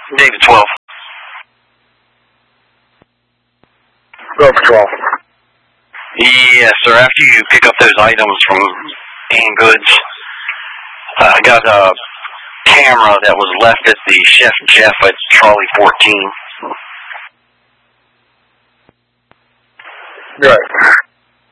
David 12. Go for 12. Yes, sir. After you pick up those items from Ann Goods, I got a camera that was left at the Chef Jeff at Trolley 14. Right.